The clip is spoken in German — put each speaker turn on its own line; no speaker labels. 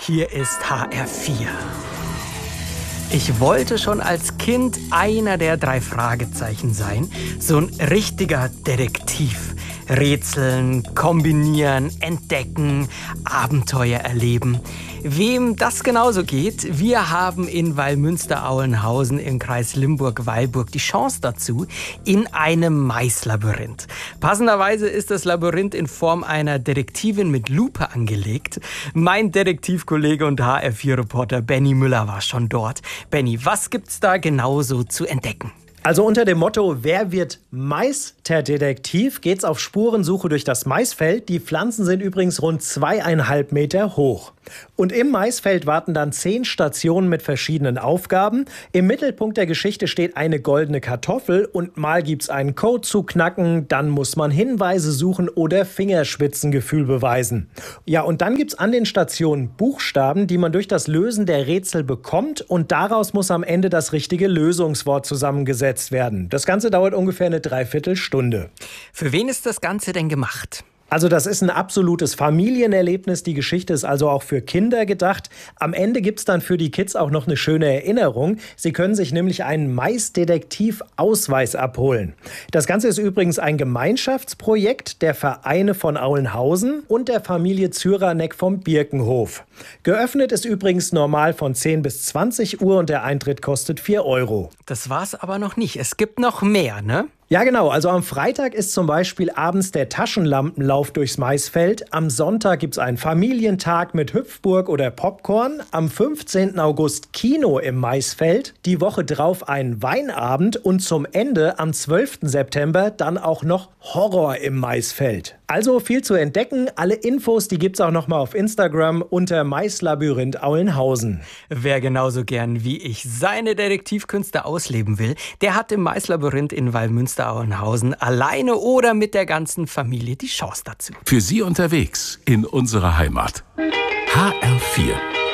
Hier ist HR4. Ich wollte schon als Kind einer der 3 Fragezeichen sein. So ein richtiger Detektiv. Rätseln, kombinieren, entdecken, Abenteuer erleben. Wem das genauso geht, wir haben in Wallmünster-Aulenhausen im Kreis Limburg-Weilburg die Chance dazu in einem Maislabyrinth. Passenderweise ist das Labyrinth in Form einer Detektivin mit Lupe angelegt. Mein Detektivkollege und HR4-Reporter Benny Müller war schon dort. Benny, was gibt's da genauso zu entdecken?
Also unter dem Motto, wer wird Maisterdetektiv, geht's auf Spurensuche durch das Maisfeld. Die Pflanzen sind übrigens rund 2,5 Meter hoch. Und im Maisfeld warten dann 10 Stationen mit verschiedenen Aufgaben. Im Mittelpunkt der Geschichte steht eine goldene Kartoffel und mal gibt's einen Code zu knacken, dann muss man Hinweise suchen oder Fingerspitzengefühl beweisen. Ja, und dann gibt's an den Stationen Buchstaben, die man durch das Lösen der Rätsel bekommt und daraus muss am Ende das richtige Lösungswort zusammengesetzt werden. Das Ganze dauert ungefähr eine Dreiviertelstunde.
Für wen ist das Ganze denn gemacht?
Also das ist ein absolutes Familienerlebnis. Die Geschichte ist also auch für Kinder gedacht. Am Ende gibt's dann für die Kids auch noch eine schöne Erinnerung. Sie können sich nämlich einen Maisdetektiv-Ausweis abholen. Das Ganze ist übrigens ein Gemeinschaftsprojekt der Vereine von Aulenhausen und der Familie Zyranek vom Birkenhof. Geöffnet ist übrigens normal von 10 bis 20 Uhr und der Eintritt kostet 4 €.
Das war's aber noch nicht. Es gibt noch mehr, ne?
Ja, genau. Also am Freitag ist zum Beispiel abends der Taschenlampenlauf durchs Maisfeld. Am Sonntag gibt's einen Familientag mit Hüpfburg oder Popcorn. Am 15. August Kino im Maisfeld. Die Woche drauf ein Weinabend. Und zum Ende, am 12. September, dann auch noch Horror im Maisfeld. Also viel zu entdecken. Alle Infos, die gibt's auch noch mal auf Instagram unter Maislabyrinth Aulenhausen.
Wer genauso gern wie ich seine Detektivkünste ausleben will, der hat im Maislabyrinth in Wallmünster-Aulenhausen alleine oder mit der ganzen Familie die Chance dazu.
Für Sie unterwegs in unserer Heimat. HR4